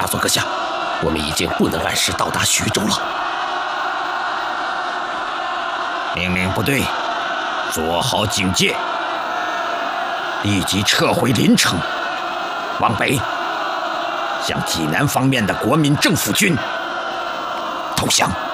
佐阁下，我们已经不能按时到达徐州了。 命令部队做好警戒，立即撤回临城，往北向济南方面的国民政府军投降。